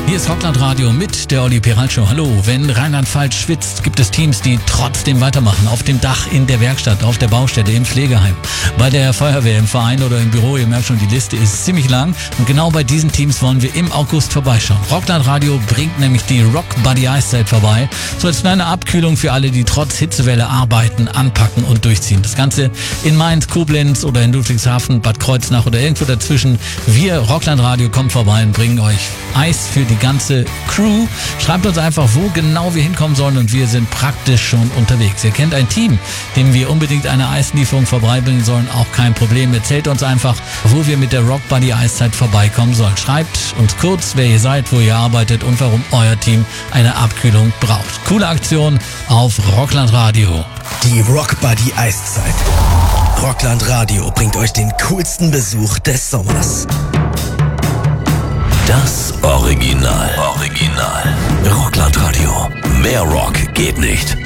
Hier ist Rockland Radio mit der Olli Piral Show. Hallo, wenn Rheinland-Pfalz schwitzt, gibt es Teams, die trotzdem weitermachen. Auf dem Dach, in der Werkstatt, auf der Baustelle, im Pflegeheim, bei der Feuerwehr, im Verein oder im Büro. Ihr merkt schon, die Liste ist ziemlich lang. Und genau bei diesen Teams wollen wir im August vorbeischauen. Rockland Radio bringt nämlich die Rock Buddy Eiszeit vorbei. So als kleine Abkühlung für alle, die trotz Hitzewelle arbeiten, anpacken und durchziehen. Das Ganze in Mainz, Koblenz oder in Ludwigshafen, Bad Kreuznach oder irgendwo dazwischen. Wir, Rockland Radio, kommen vorbei und bringen euch Eis für die ganze Crew. Schreibt uns einfach, wo genau wir hinkommen sollen und wir sind praktisch schon unterwegs. Ihr kennt ein Team, dem wir unbedingt eine Eislieferung vorbeibringen sollen, auch kein Problem. Erzählt uns einfach, wo wir mit der Rock Buddy Eiszeit vorbeikommen sollen. Schreibt uns kurz, wer ihr seid, wo ihr arbeitet und warum euer Team eine Abkühlung braucht. Coole Aktion auf Rockland Radio. Die Rock Buddy Eiszeit. Rockland Radio bringt euch den coolsten Besuch des Sommers. Das Original. Rockland Radio. Mehr Rock geht nicht.